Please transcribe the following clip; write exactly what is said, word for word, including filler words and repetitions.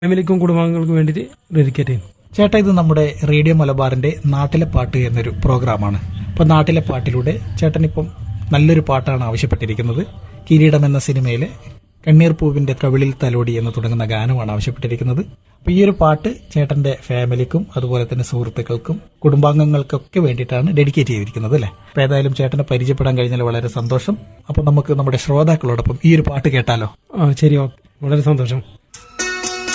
ഫാമിലിക്കും കുടുംബാംഗങ്ങൾക്കും വേണ്ടിയിട്ട് ഡെഡിക്കേറ്റ് ചെയ്യും. ചേട്ടാ, ഇത് നമ്മുടെ റേഡിയോ മലബാറിന്റെ നാട്ടിലെ പാട്ട് എന്നൊരു പ്രോഗ്രാമാണ്. അപ്പൊ നാട്ടിലെ പാട്ടിലൂടെ ചേട്ടൻ ഇപ്പം നല്ലൊരു പാട്ടാണ് ആവശ്യപ്പെട്ടിരിക്കുന്നത്. കിരീടം എന്ന സിനിമയിലെ കണ്ണീർ പൂവിന്റെ കവിളിൽ തലോടി എന്ന് തുടങ്ങുന്ന ഗാനമാണ് ആവശ്യപ്പെട്ടിരിക്കുന്നത്. അപ്പൊ ഈ ഒരു പാട്ട് ചേട്ടന്റെ ഫാമിലിക്കും അതുപോലെ തന്നെ സുഹൃത്തുക്കൾക്കും കുടുംബാംഗങ്ങൾക്കൊക്കെ വേണ്ടിയിട്ടാണ് ഡെഡിക്കേറ്റ് ചെയ്തിരിക്കുന്നത് അല്ലെ. അപ്പൊ ഏതായാലും ചേട്ടനെ പരിചയപ്പെടാൻ കഴിഞ്ഞാൽ വളരെ സന്തോഷം. അപ്പൊ നമുക്ക് നമ്മുടെ ശ്രോതാക്കളോടൊപ്പം ഈ ഒരു പാട്ട് കേട്ടാലോ? ആ ശരി, ഓക്കെ, വളരെ സന്തോഷം.